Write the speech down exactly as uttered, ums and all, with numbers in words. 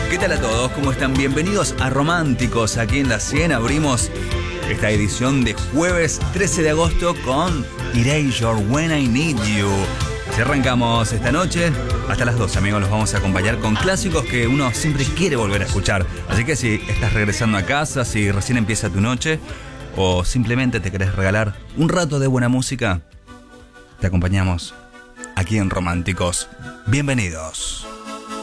¿Qué tal a todos? ¿Cómo están? Bienvenidos a Románticos. Aquí en La cien abrimos esta edición de jueves trece de agosto con Erasure, When I Need You. Si arrancamos esta noche, hasta las doce, amigos, los vamos a acompañar con clásicos que uno siempre quiere volver a escuchar. Así que si estás regresando a casa, si recién empieza tu noche o simplemente te querés regalar un rato de buena música, te acompañamos aquí en Románticos. Bienvenidos.